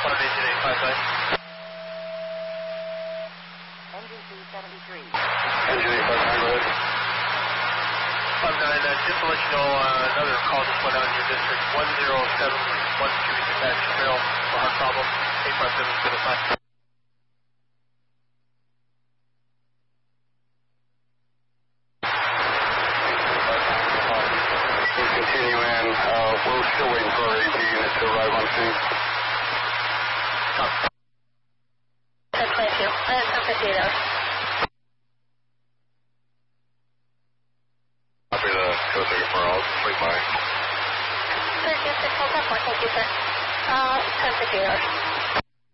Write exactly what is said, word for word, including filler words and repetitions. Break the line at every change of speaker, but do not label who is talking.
one eight eight five nine.
N G C seventy-three.
N G C seventy-three. five nine, uh, just to let you know, uh, another call just went out in your district. one zero seven one two dispatch trail for heart problem. eight five seven seven five.
Continue in. Uh, we're still waiting for our A P unit to arrive on scene.
Copy.
That's thank you. I have some fifty-eight hours.
Copy the code thirty-four. I'll swing by.
thirty-six, hold up, thank you, sir. Uh, ten fifty-eight hours.